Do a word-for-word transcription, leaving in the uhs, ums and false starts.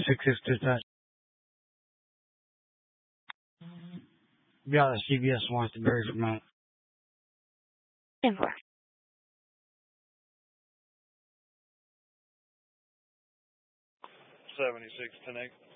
six six dispatch. Yeah, the C B S wants to bury from that. ten four. seventy-six, ten eight.